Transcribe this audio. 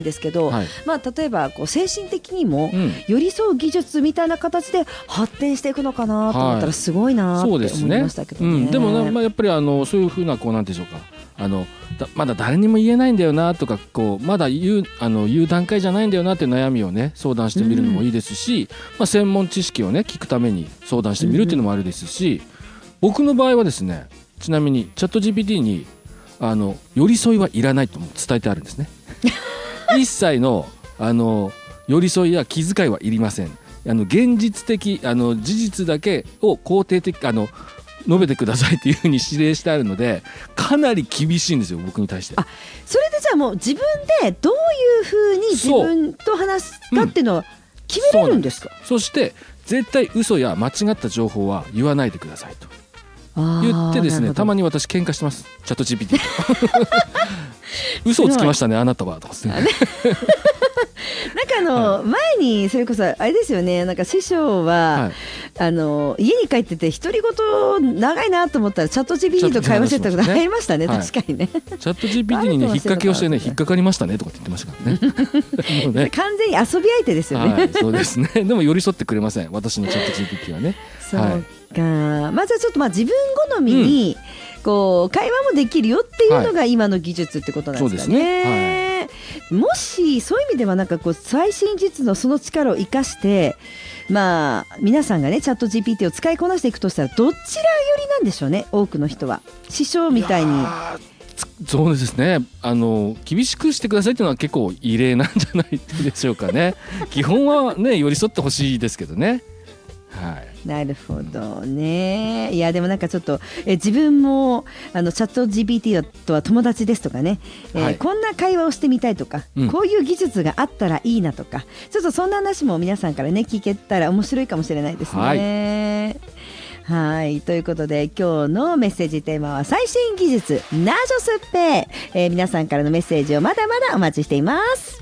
ですけど、 はい、 例えば精神的にも寄り添う技術みたいな形で発展していくのかなと思ったらすごいなって思いましたけどね。 でもやっぱりそういうふうななんていうんでしょうか、まだ誰にも言えないんだよなとかまだ言う段階じゃないんだよなっていう悩みをね相談してみるのもいいですし、専門知識をね聞くために相談してみるっていうのもあるですし、僕の場合はですね、ちなみにチャット GPT に寄り添いはいらないとも伝えてあるんですね。一切の寄り添いや気遣いはいりません。現実的事実だけを肯定的述べてくださいっていうふうに指令してあるので、かなり厳しいんですよ、僕に対して。 それでじゃあもう自分でどういうふうに自分と話すかっていうのは決めれるんですか？ そして絶対嘘や間違った情報は言わないでくださいと言ってですね、たまに私喧嘩してます、チャット GPT と。嘘をつきましたねあなたはとか前にそれこそあれですよね、師匠は、家に帰ってて独り言長いなと思ったらチャット GPT と会話してたことありましたね。確かにね、チャット GPT にね引っ掛けをしてね引っかかりましたねとかって言ってましたからね。もうね完全に遊び相手ですよね。 そうですね。でも寄り添ってくれません、私のチャット GPT はね。 そうか、じゃあちょっと自分好みに会話もできるよっていうのが今の技術ってことなんですかね。もしそういう意味では最新技術のその力を生かして皆さんがねチャット GPT を使いこなしていくとしたらどちら寄りなんでしょうね、多くの人は。師匠みたいにそうですね、厳しくしてくださいっていうのは結構異例なんじゃないでしょうかね。基本はね寄り添ってほしいですけどね。 なるほどね。いやでもちょっと自分もチャット GPT とは友達ですとかね、こんな会話をしてみたいとか、こういう技術があったらいいなとか、ちょっとそんな話も皆さんからね聞けたら面白いかもしれないですね。ということで今日のメッセージテーマは最新技術ナジョスッペ、皆さんからのメッセージをまだまだお待ちしています。